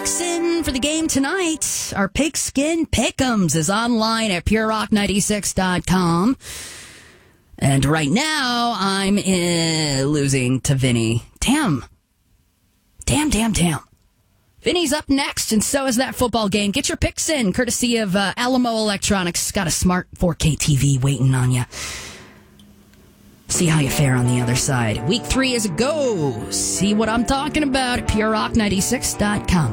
picks in for the game tonight. Our Pigskin Pick'ems is online at purerock96.com. And right now, I'm losing to Vinny. Damn. Vinny's up next, and so is that football game. Get your picks in, courtesy of Alamo Electronics. Got a smart 4K TV waiting on you. See how you fare on the other side. Week 3 is a go. See what I'm talking about at purerock96.com.